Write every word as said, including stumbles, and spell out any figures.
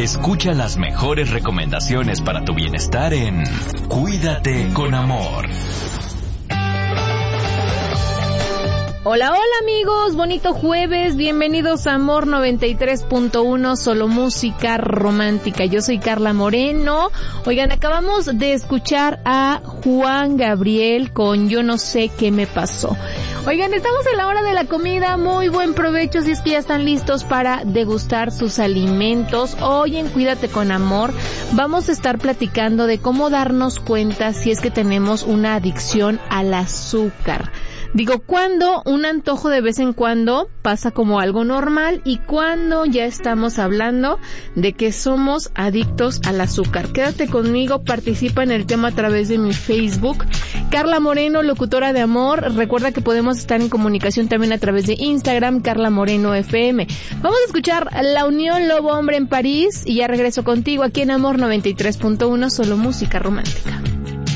Escucha las mejores recomendaciones para tu bienestar en Cuídate con Amor. Hola, hola amigos, bonito jueves, bienvenidos a Amor noventa y tres punto uno, solo música romántica. Yo soy Carla Moreno. Oigan, acabamos de escuchar a Juan Gabriel con Yo no sé qué me pasó. Oigan, estamos en la hora de la comida, muy buen provecho si es que ya están listos para degustar sus alimentos. Hoy en Cuídate con Amor vamos a estar platicando de cómo darnos cuenta si es que tenemos una adicción al azúcar. Digo, cuando un antojo de vez en cuando pasa como algo normal y cuando ya estamos hablando de que somos adictos al azúcar. Quédate conmigo, participa en el tema a través de mi Facebook. Carla Moreno, locutora de Amor. Recuerda que podemos estar en comunicación también a través de Instagram, Carla Moreno F M. Vamos a escuchar La Unión Lobo Hombre en París y ya regreso contigo aquí en Amor noventa y tres punto uno, solo música romántica.